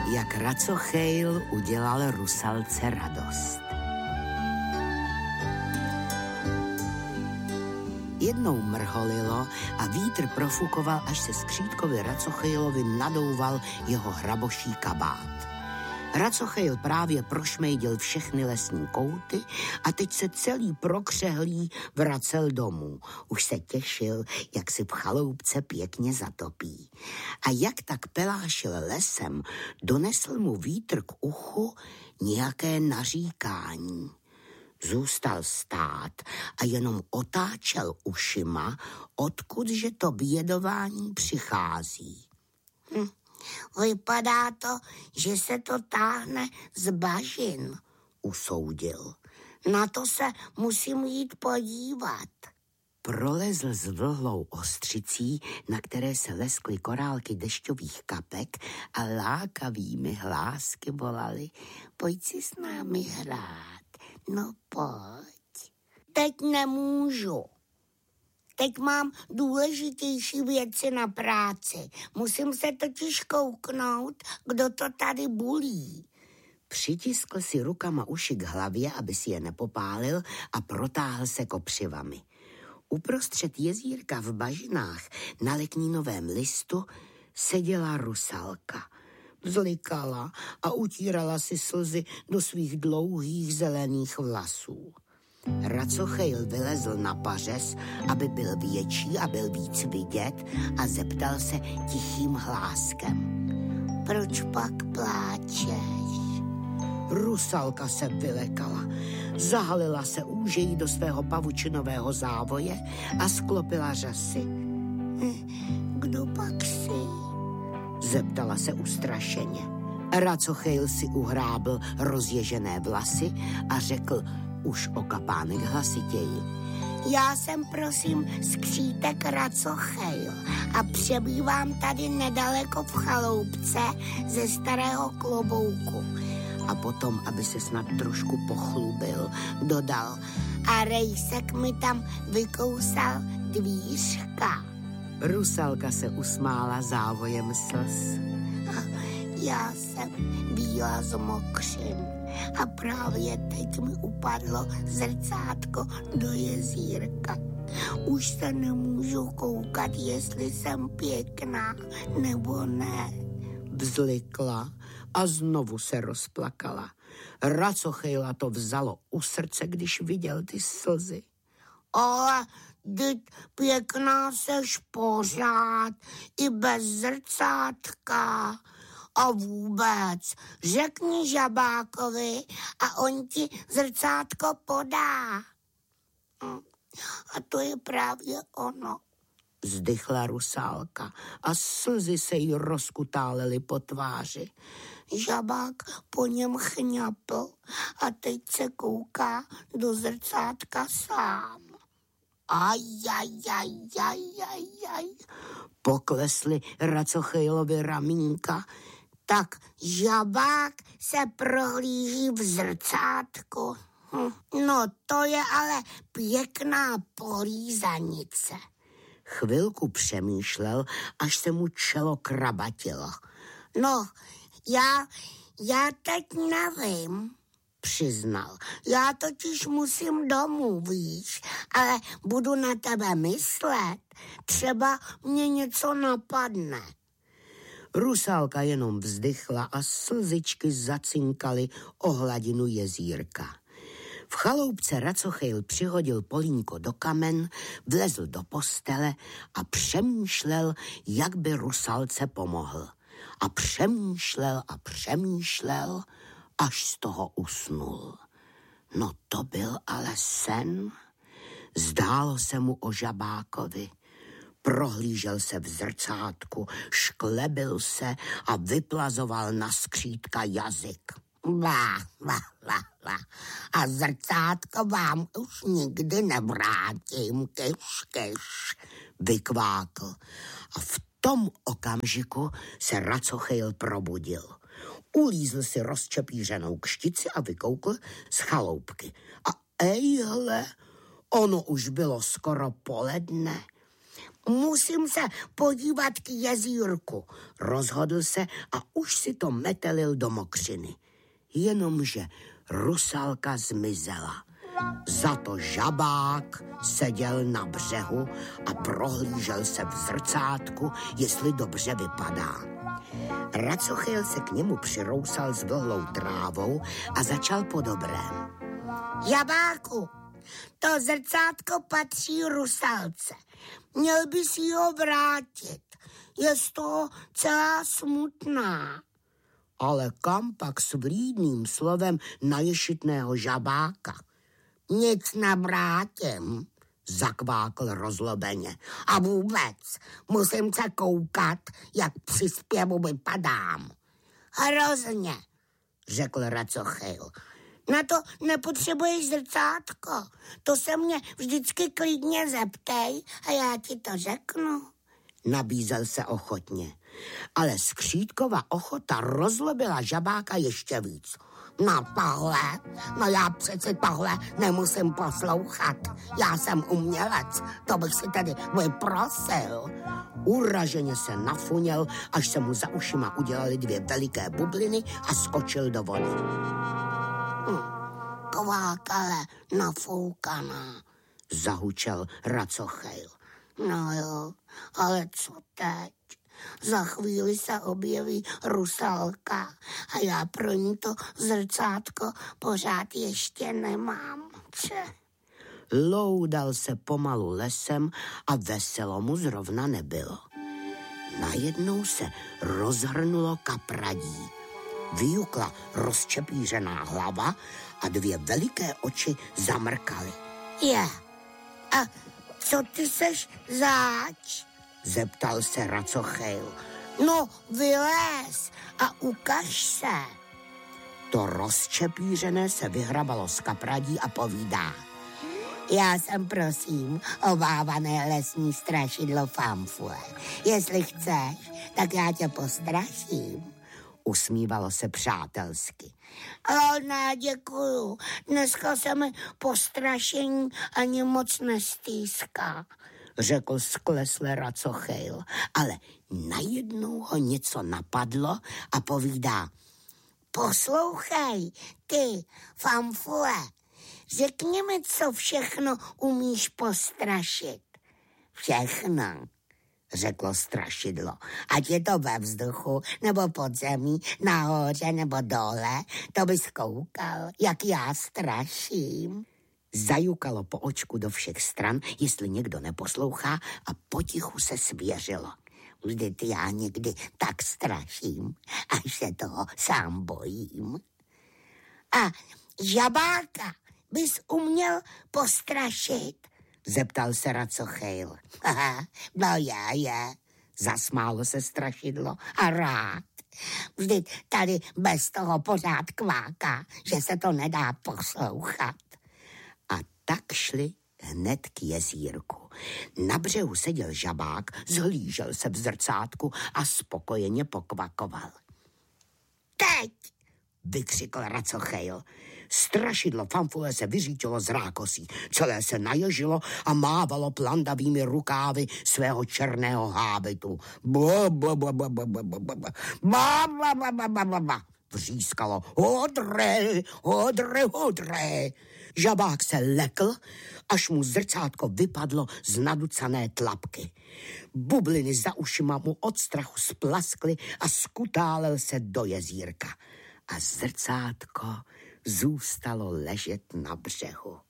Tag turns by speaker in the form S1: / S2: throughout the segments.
S1: jak Racochél udělal Rusalce radost. Jednou mrholilo a vítr profukoval, až se skřítkovi Racochélovi nadouval jeho hraboší kabát. Racochél právě prošmejdil všechny lesní kouty a teď se celý prokřehlý vracel domů. Už se těšil, jak si v chaloupce pěkně zatopí. A jak tak pelášil lesem, donesl mu vítr k uchu nějaké naříkání. Zůstal stát a jenom otáčel ušima, odkudže to bědování přichází.
S2: Vypadá to, že se to táhne z bažin,
S1: usoudil.
S2: Na to se musím jít podívat.
S1: Prolezl s vlhlou ostřicí, na které se leskly korálky dešťových kapek a lákavými hlásky volaly: pojď si s námi hrát, no pojď.
S2: Teď nemůžu. Teď mám důležitější věci na práci. Musím se totiž kouknout, kdo to tady bulí.
S1: Přitiskl si rukama uši k hlavě, aby si je nepopálil, a protáhl se kopřivami. Uprostřed jezírka v bažinách na leknínovém listu seděla Rusalka. Vzlikala a utírala si slzy do svých dlouhých zelených vlasů. Racochél vylezl na pařez, aby byl větší a byl víc vidět, a zeptal se tichým hláskem:
S2: proč pak pláčeš?
S1: Rusalka se vylekala, zahalila se úžejí do svého pavučinového závoje a sklopila řasy.
S2: Kdo pak jsi?
S1: Zeptala se ustrašeně. Racochél si uhrábl rozježené vlasy a řekl už o kapánek hlasitěji:
S2: já jsem prosím skřítek Racochél a přebývám tady nedaleko v chaloupce ze starého klobouku.
S1: A potom, aby se snad trošku pochlubil, dodal:
S2: a rejsek mi tam vykousal dvířka.
S1: Rusalka se usmála závojem slz.
S2: Já jsem bílá z mokřin a právě teď mi upadlo zrcátko do jezírka. Už se nemůžu koukat, jestli jsem pěkná nebo ne.
S1: Vzlikla a znovu se rozplakala. Racochéla to vzalo u srdce, když viděl ty slzy.
S2: Ale vždyť pěkná seš pořád, i bez zrcátka. A vůbec, řekni žabákovi a on ti zrcátko podá. A to je právě ono.
S1: Vzdychla Rusálka a slzy se jí rozkutálely po tváři.
S2: Žabák po něm chňapl a teď se kouká do zrcátka sám. Aj.
S1: Poklesly Racochélovi ramínka.
S2: Tak žabák se prohlíží v zrcátku. No to je ale pěkná polízanice.
S1: Chvilku přemýšlel, až se mu čelo krabatilo.
S2: No, já teď nevím,
S1: přiznal.
S2: Já totiž musím domů, víš, ale budu na tebe myslet. Třeba mě něco napadne.
S1: Rusálka jenom vzdychla a slzičky zacinkaly o hladinu jezírka. V chaloupce Racochél přihodil polínko do kamen, vlezl do postele a přemýšlel, jak by Rusalce pomohl. A přemýšlel, až z toho usnul. No to byl ale sen. Zdálo se mu o žabákovi. Prohlížel se v zrcátku, šklebil se a vyplazoval na skřítka jazyk.
S2: A zrcátko vám už nikdy nevrátím, kyš,
S1: vykvákl. A v tom okamžiku se Racochél probudil. Ulízl si rozčepířenou kštici a vykoukl z chaloupky. A ejhle, ono už bylo skoro poledne.
S2: Musím se podívat k jezírku,
S1: rozhodl se a už si to metelil do mokřiny. Jenomže Rusálka zmizela. Za to Žabák seděl na břehu a prohlížel se v zrcátku, jestli dobře vypadá. Racochyl se k němu přirousal s vlhlou trávou a začal po dobrém.
S2: Žabáku, to zrcátko patří Rusálce. Měl by si ho vrátit. Je z toho celá smutná.
S1: Ale kam pak s vlídným slovem na ješitného Žabáka?
S2: Nic nevrátím,
S1: zakvákl rozlobeně.
S2: A vůbec, musím se koukat, jak při zpěvu vypadám. Hrozně,
S1: řekl Racochyl.
S2: Na to nepotřebuješ zrcátko. To se mě vždycky klidně zeptej a já ti to řeknu.
S1: Nabízel se ochotně. Ale Skřítkova ochota rozlobila Žabáka ještě víc.
S2: No tohle, já přeci tohle nemusím poslouchat. Já jsem umělec, to bych si tedy vyprosil.
S1: Uraženě se nafuněl, až se mu za ušima udělaly 2 veliké bubliny a skočil do vody.
S2: Kvákale nafoukaná,
S1: zahučel Racochyl.
S2: No jo, ale co teď? Za chvíli se objeví Rusálka a já pro ní to zrcátko pořád ještě nemám.
S1: Loudal se pomalu lesem a veselo mu zrovna nebylo. Najednou se rozhrnulo kapradí. Vyjukla rozčepířená hlava a 2 veliké oči zamrkaly.
S2: A co ty seš zač?
S1: Zeptal se Racochyl.
S2: No, vylez a ukaž se.
S1: To rozčepířené se vyhrabalo z kapradí a povídá.
S2: Já jsem, prosím, obávané lesní strašidlo Famfule. Jestli chceš, tak já tě postraším.
S1: Usmívalo se přátelsky.
S2: Ale ne, děkuju. Dneska se mi postrašení ani moc nestýská,
S1: řekl sklesle Racochyl, ale najednou ho něco napadlo a povídá.
S2: Poslouchej, ty, Famfule, řekni mi, co všechno umíš postrašit.
S1: Všechno, řeklo strašidlo. Ať je to ve vzduchu, nebo pod zemí, nahoře, nebo dole, to bys koukal, jak já straším. Zajukalo po očku do všech stran, jestli někdo neposlouchá a potichu se svěřilo. Vždyť já někdy tak straším, až se toho sám bojím.
S2: A Žabáka bys uměl postrašit?
S1: Zeptal se Racochyl.
S2: No je,
S1: zasmálo se strašidlo a rád.
S2: Vždyť tady bez toho pořád kváká, že se to nedá poslouchat.
S1: A tak šli hned k jezírku. Na břehu seděl Žabák, zhlížel se v zrcátku a spokojeně pokvakoval.
S2: Teď,
S1: vykřikl Racochyl. Strašidlo Famfule se vyřítilo z rákosí, celé se naježilo a mávalo plandavými rukávy svého černého hábitu. Vřískalo. Hodre. Žabák se lekl, až mu zrcátko vypadlo z naducané tlapky. Bubliny za ušima mu od strachu splaskly a skutálel se do jezírka. A zrcátko zůstalo ležet na břehu.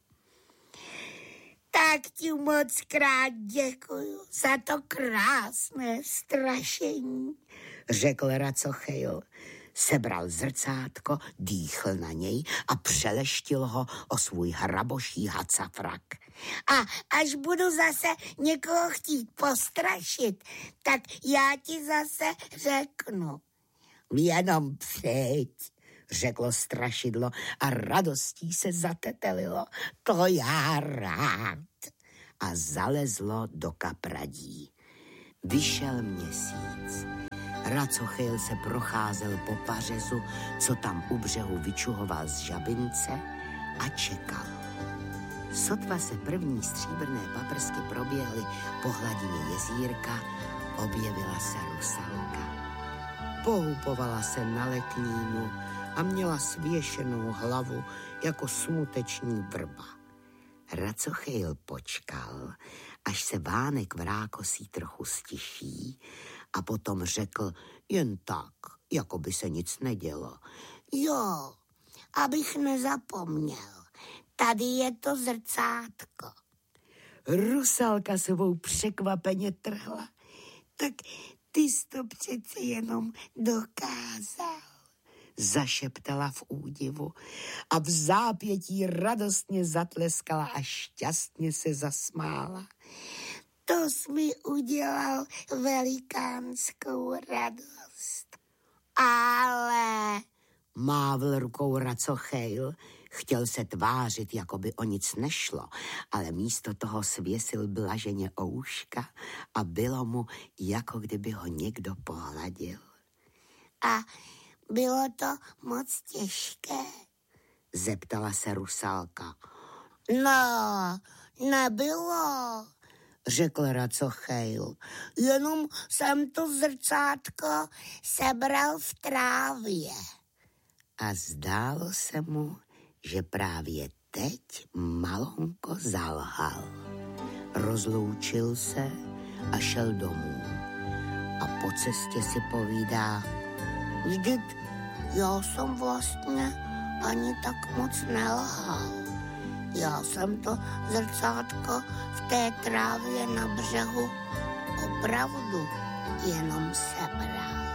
S2: Tak ti moc krát děkuju za to krásné strašení,
S1: řekl Racochyl. Sebral zrcátko, dýchl na něj a přeleštil ho o svůj hraboší hacafrak.
S2: A až budu zase někoho chtít postrašit, tak já ti zase řeknu.
S1: Jenom přijď, řeklo strašidlo a radostí se zatetelilo. To já rád. A zalezlo do kapradí. Vyšel měsíc. Racochyl se procházel po pařezu, co tam u břehu vyčuhoval z žabince a čekal. Sotva se první stříbrné paprsky proběhly po hladině jezírka, objevila se rusalka. Pohupovala se na leknínu a měla svěšenou hlavu jako smuteční vrba. Racochyl počkal, až se vánek v rákosí trochu stiší a potom řekl jen tak, jako by se nic nedělo.
S2: Jo, abych nezapomněl. Tady je to zrcátko.
S1: Rusalka sebou překvapeně trhla. Tak ty jsi to přeci jenom dokázal, zašeptala v údivu a v zápětí radostně zatleskala a šťastně se zasmála.
S2: To jsi mi udělal velikánskou radost. Ale...
S1: mávl rukou Racochyl. Chtěl se tvářit, jako by o nic nešlo, ale místo toho svěsil blaženě ouška a bylo mu, jako kdyby ho někdo pohladil.
S2: A bylo to moc těžké?
S1: Zeptala se rusalka.
S2: No, nebylo,
S1: řekl Racochyl.
S2: jenom jsem to zrcátko sebral v trávě.
S1: A zdálo se mu, že právě teď malonko zalhal. Rozloučil se a šel domů. A po cestě si povídá,
S2: vždyť já jsem vlastně ani tak moc nelhal. Já jsem to zrcátko v té trávě na břehu opravdu jenom sebral.